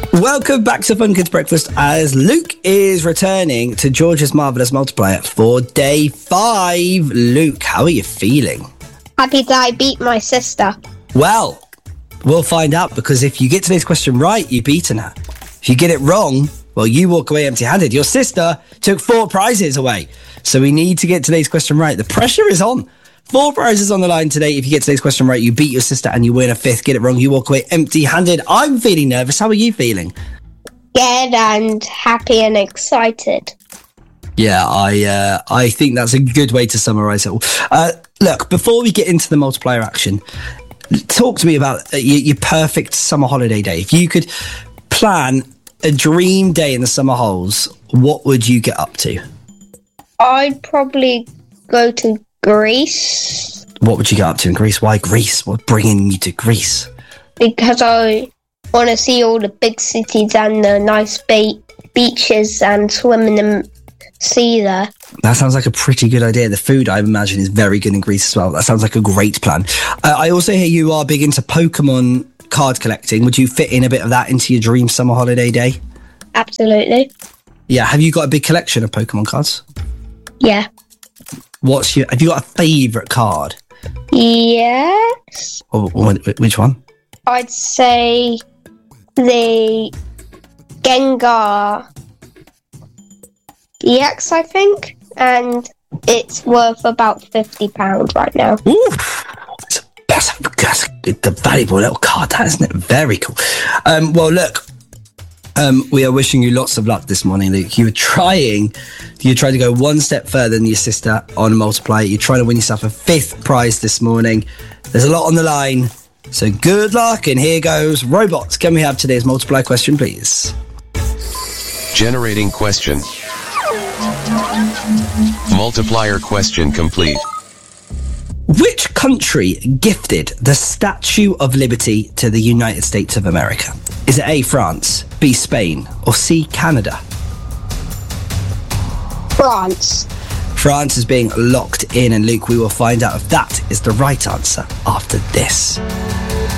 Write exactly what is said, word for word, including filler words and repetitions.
Welcome back to Fun Kids Breakfast as Luke is returning to George's Marvellous Multiplier for day five. Luke, how are you feeling? Happy that I beat my sister. Well, we'll find out, because if you get today's question right, you've beaten her. If you get it wrong, well, you walk away empty-handed. Your sister took four prizes away. So we need to get today's question right. The pressure is on. Four prizes on the line today. If you get today's question right, you beat your sister and you win a fifth. Get it wrong, you walk away empty-handed. I'm feeling nervous. How are you feeling? Scared and happy and excited. Yeah, I uh, I think that's a good way to summarise it all. Uh, look, before we get into the multiplier action, talk to me about uh, your, your perfect summer holiday day. If you could plan a dream day in the summer holes, what would you get up to? I'd probably go to Greece. What would you get up to in Greece? Why Greece? What's bringing you to Greece? Because I want to see all the big cities and the nice be- beaches and swim in the sea there. That sounds like a pretty good idea. The food, I imagine, is very good in Greece as well. That sounds like a great plan. Uh, I also hear you are big into Pokemon card collecting. Would you fit in a bit of that into your dream summer holiday day? Absolutely. Yeah. Have you got a big collection of Pokemon cards? Yeah. What's your? Have you got a favourite card? Yes. Or, or which one? I'd say the Gengar E X, I think, and it's worth about fifty pounds right now. Ooh, that's a, that's, a, that's a valuable little card, that, isn't it? Very cool. Um, well, look, um, we are wishing you lots of luck this morning, Luke. You were trying, you tried to go one step further than your sister on a multiplier. You're trying to win yourself a fifth prize this morning. There's a lot on the line, so good luck, and here goes. Robots, can we have today's multiplier question, please? Generating question. Multiplier question complete. Which country gifted the Statue of Liberty to the United States of America? Is it A, France, B, Spain, or C, Canada? France. France is being locked in, and Luke, we will find out if that is the right answer after this.